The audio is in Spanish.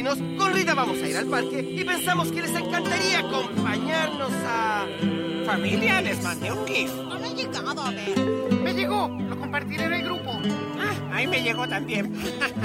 sobrinos, con Rita vamos a ir al parque y pensamos que les encantaría acompañarnos a... Familia, les mandé un GIF. No me ha llegado, a ver. Me llegó, lo compartiré en el grupo. Ahí me llegó también.